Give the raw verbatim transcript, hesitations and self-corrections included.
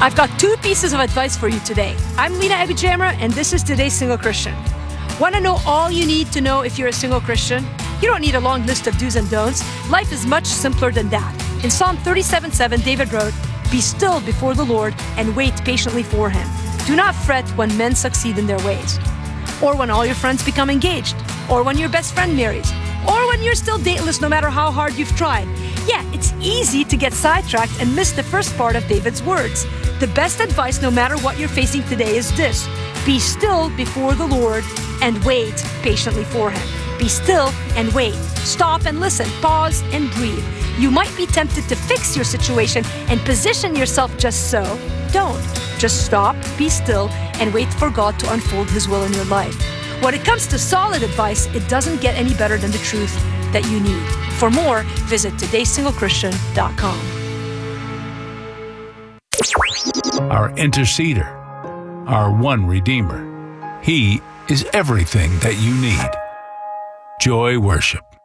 I've got two pieces of advice for you today. I'm Lena Abijamra, and this is Today's Single Christian. Want to know all you need to know if you're a single Christian? You don't need a long list of do's and don'ts. Life is much simpler than that. In Psalm thirty-seven seven, David wrote, "Be still before the Lord and wait patiently for Him. Do not fret when men succeed in their ways." Or when all your friends become engaged. Or when your best friend marries. Or when you're still dateless no matter how hard you've tried. Yeah, it's easy to get sidetracked and miss the first part of David's words. The best advice no matter what you're facing today is this: be still before the Lord and wait patiently for Him. Be still and wait. Stop and listen. Pause and breathe. You might be tempted to fix your situation and position yourself just so. Don't. Just stop, be still, and wait for God to unfold His will in your life. When it comes to solid advice, it doesn't get any better than the truth that you need. For more, visit todays single christian dot com. Our interceder, our one Redeemer. He is everything that you need. Joy Worship.